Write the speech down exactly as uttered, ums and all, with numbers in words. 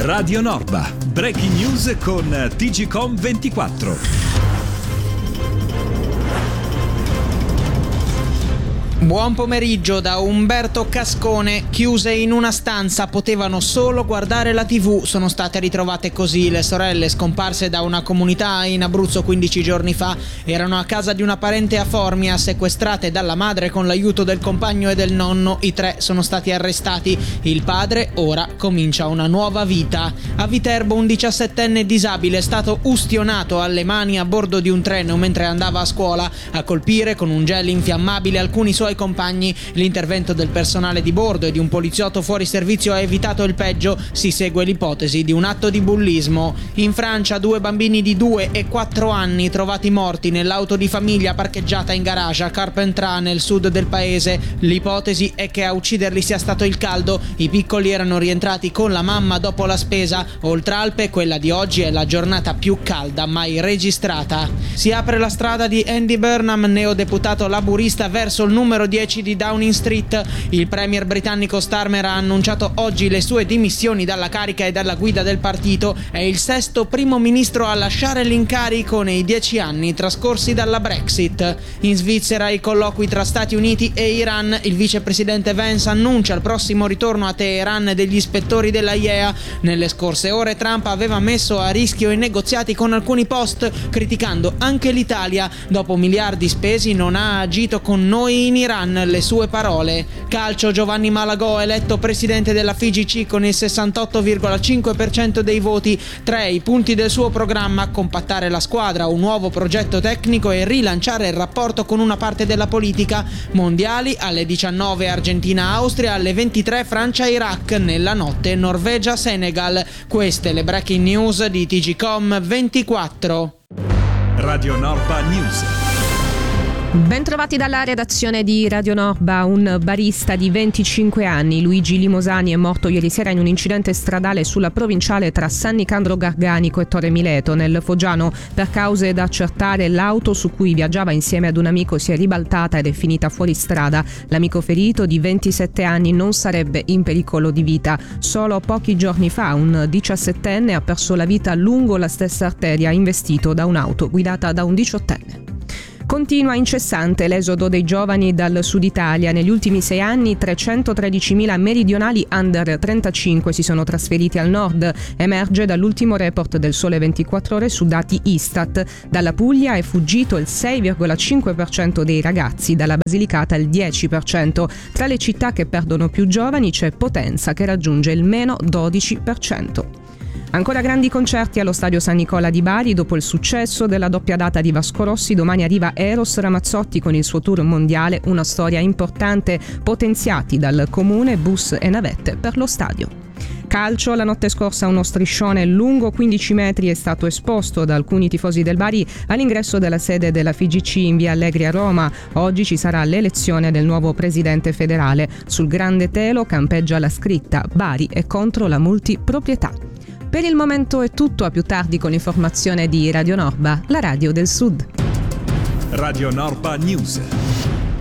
Radio Norba, breaking news con T G Com ventiquattro. Buon pomeriggio da Umberto Cascone. Chiuse in una stanza, potevano solo guardare la tivù. Sono state ritrovate così le sorelle scomparse da una comunità in Abruzzo quindici giorni fa. Erano a casa di una parente a Formia, sequestrate dalla madre con l'aiuto del compagno e del nonno. I tre sono stati arrestati. Il padre ora comincia una nuova vita. A Viterbo un diciassettenne disabile è stato ustionato alle mani a bordo di un treno mentre andava a scuola. A colpire con un gel infiammabile alcuni suoi compagni. L'intervento del personale di bordo e di un poliziotto fuori servizio ha evitato il peggio. Si segue l'ipotesi di un atto di bullismo. In Francia due bambini di due e quattro anni trovati morti nell'auto di famiglia parcheggiata in garage a Carpentras nel sud del paese. L'ipotesi è che a ucciderli sia stato il caldo. I piccoli erano rientrati con la mamma dopo la spesa. Oltre Alpe, quella di oggi è la giornata più calda mai registrata. Si apre la strada di Andy Burnham, neodeputato laburista, verso il numero dieci di Downing Street. Il premier britannico Starmer ha annunciato oggi le sue dimissioni dalla carica e dalla guida del partito. È il sesto primo ministro a lasciare l'incarico nei dieci anni trascorsi dalla Brexit. In Svizzera i colloqui tra Stati Uniti e Iran. Il vicepresidente Vance annuncia il prossimo ritorno a Teheran degli ispettori della I E A. Nelle scorse ore Trump aveva messo a rischio i negoziati con alcuni post, criticando anche l'Italia. Dopo miliardi spesi non ha agito con noi in Iran. Le sue parole. Calcio, Giovanni Malagò eletto presidente della F I G C con il sessantotto virgola cinque per cento dei voti. Tre i punti del suo programma: compattare la squadra, un nuovo progetto tecnico e rilanciare il rapporto con una parte della politica. Mondiali alle diciannove Argentina-Austria, alle ventitré Francia-Iraq, nella notte Norvegia-Senegal. Queste le breaking news di T G Com ventiquattro. Radio Norba News. Bentrovati dalla redazione di Radio Norba. Un barista di venticinque anni, Luigi Limosani, è morto ieri sera in un incidente stradale sulla provinciale tra San Nicandro Garganico e Torre Mileto, nel Foggiano. Per cause da accertare, l'auto su cui viaggiava insieme ad un amico si è ribaltata ed è finita fuori strada. L'amico ferito, di ventisette anni, non sarebbe in pericolo di vita. Solo pochi giorni fa un diciassettenne ha perso la vita lungo la stessa arteria, investito da un'auto guidata da un diciottenne. Continua incessante l'esodo dei giovani dal sud Italia. Negli ultimi sei anni trecentotredicimila meridionali under trentacinque si sono trasferiti al nord. Emerge dall'ultimo report del Sole ventiquattro Ore su dati Istat. Dalla Puglia è fuggito il sei virgola cinque per cento dei ragazzi, dalla Basilicata il dieci per cento. Tra le città che perdono più giovani c'è Potenza, che raggiunge il meno dodici per cento. Ancora grandi concerti allo Stadio San Nicola di Bari. Dopo il successo della doppia data di Vasco Rossi, domani arriva Eros Ramazzotti con il suo tour mondiale, una storia importante, potenziati dal comune bus e navette per lo stadio. Calcio, la notte scorsa uno striscione lungo quindici metri è stato esposto da alcuni tifosi del Bari all'ingresso della sede della F I G C in via Allegri a Roma. Oggi ci sarà l'elezione del nuovo presidente federale. Sul grande telo campeggia la scritta: Bari è contro la multiproprietà. Per il momento è tutto, a più tardi con l'informazione di Radio Norba, la radio del Sud. Radio Norba News.